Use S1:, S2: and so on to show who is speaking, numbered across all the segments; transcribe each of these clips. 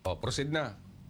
S1: Proceed na.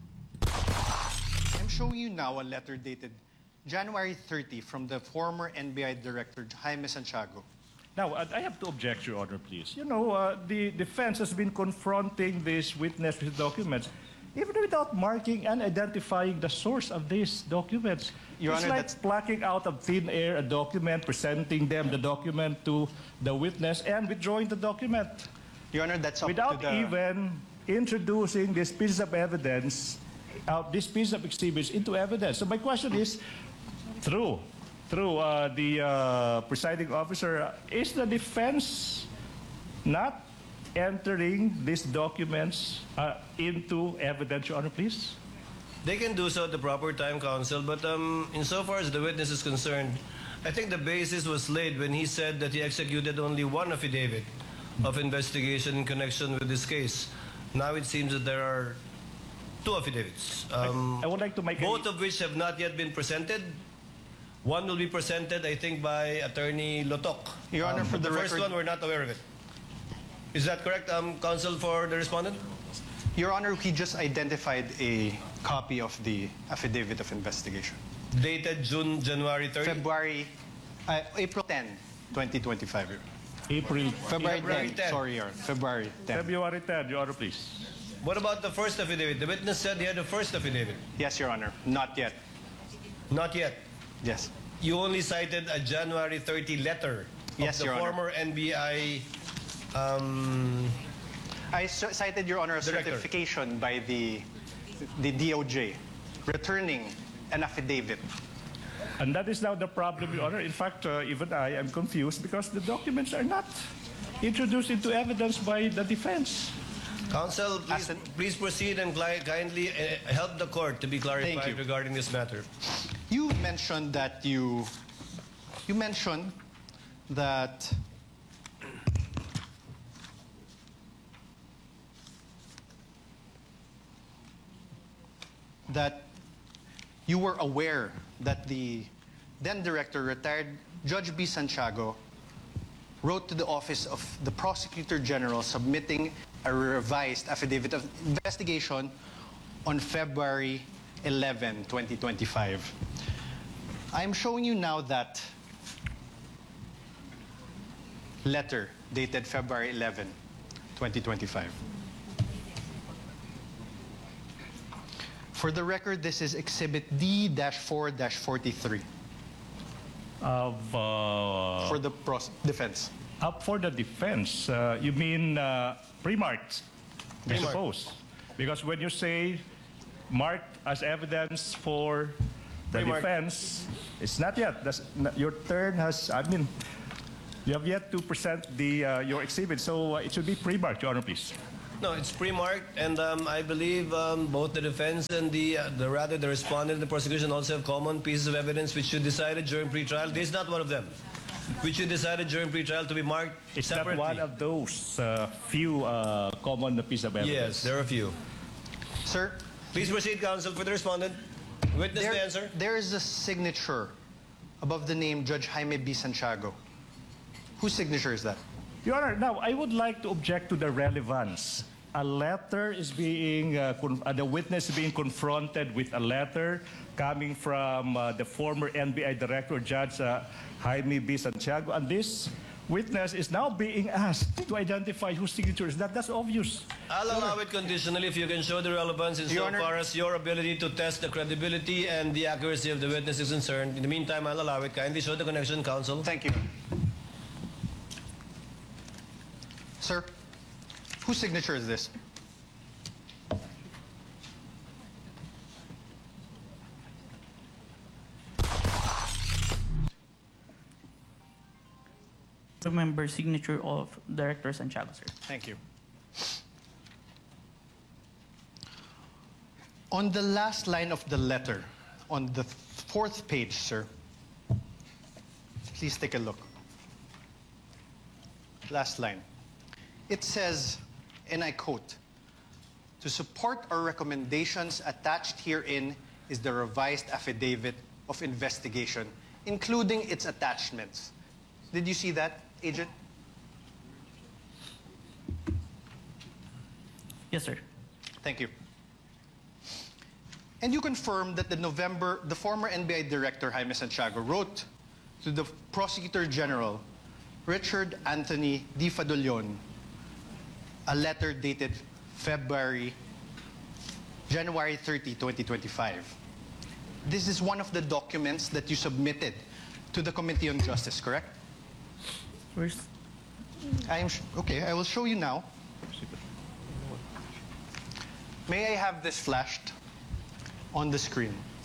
S2: I'm showing you now a letter dated January 30 from the former NBI Director Jaime Santiago.
S3: Now, I have to object, Your Honor, please. You know, the defense has been confronting this witness with documents, even without marking and identifying the source of these documents.
S2: Your
S3: it's
S2: Honor,
S3: like plucking out of thin air a document, presenting them the document to the witness, and withdrawing the document.
S2: Your Honor, that's up
S3: Without
S2: to the...
S3: even introducing this piece of evidence, this piece of exhibits into evidence. So my question is, through the presiding officer, is the defense not entering these documents into evidence, Your Honor, please?
S4: They can do so at the proper time, counsel, but insofar as the witness is concerned, I think the basis was laid when he said that he executed only one affidavit of investigation in connection with this case. Now it seems that there are two affidavits,
S3: I would like to make
S4: both of which have not yet been presented. One will be presented, I think, by Attorney Lotok.
S2: Your Honor, for the
S4: first
S2: record-
S4: one, we're not aware of it. Is that correct, counsel, for the respondent?
S2: Your Honor, he just identified a copy of the affidavit of investigation.
S4: Dated January 30?
S2: April 10, 2025.
S3: April,
S2: February
S4: February
S2: 10.
S4: 10.
S2: Sorry, Your Honor. February 10.
S3: February 10, Your Honor, please.
S4: What about the first affidavit? The witness said he had the first affidavit.
S2: Yes, Your Honor. Not yet.
S4: Not yet.
S2: Yes.
S4: You only cited a January 30 letter
S2: Yes,
S4: of the
S2: Your Honor.
S4: former NBI
S2: I cited, Your Honor, a
S4: Director.
S2: certification by the DOJ returning an affidavit.
S3: And that is now the problem, Your Honor. In fact, even I am confused because the documents are not introduced into evidence by the defense.
S4: counsel. Please proceed and kindly help the court to be
S2: Thank
S4: clarified
S2: you.
S4: regarding this matter.
S2: You mentioned that that you were aware that the then director, retired Judge B. Santiago, wrote to the office of the Prosecutor General submitting a revised affidavit of investigation on February 11, 2025. I'm showing you now that letter dated February 11, 2025. For the record, this is Exhibit D-4-43 for the defense.
S3: Up for the defense, you mean pre-marked, I
S4: Pre-marked.
S3: suppose. Because when you say marked as evidence for the
S4: Pre-marked.
S3: defense, it's not yet. Your turn has, I mean, you have yet to present your exhibit, so it should be pre-marked, Your Honor, please.
S4: No, it's pre-marked, and I believe both the defense and the respondent and the prosecution also have common pieces of evidence which should decided during pretrial. This is not one of them, which you decided during pretrial to be marked
S3: It's
S4: separately.
S3: not one of those few common pieces of evidence.
S4: Yes, there are a few.
S2: Sir,
S4: Please proceed, counsel, for the respondent. Witness the answer.
S2: there is a signature above the name Judge Jaime B. Santiago. Whose signature is that?
S3: Your Honor, now I would like to object to the relevance. A letter is being, the witness is being confronted with a letter coming from the former NBI Director, Judge Jaime B. Santiago, and this witness is now being asked to identify whose signature is that. That's obvious.
S4: I'll allow it conditionally if you can show the relevance
S2: Your Honor-
S4: insofar as your ability to test the credibility and the accuracy of the witness is concerned. In the meantime, I'll allow it. Kindly show the connection, counsel.
S2: Thank you. Sir, whose signature is this?
S5: Remember signature of Director Santiago, sir.
S2: Thank you. On the last line of the letter, on the fourth page, sir, please take a look. Last line. It says, and I quote, "To support our recommendations attached herein is the revised affidavit of investigation, including its attachments." Did you see that, Agent?
S5: Yes, sir.
S2: Thank you. And you confirm that the former NBI Director Jaime Santiago wrote to the Prosecutor General, Richard Anthony Di Fadolion, a letter dated January 30, 2025. This is one of the documents that you submitted to the Committee on Justice, correct?
S5: Where's
S2: Okay, I will show you now. May I have this flashed on the screen?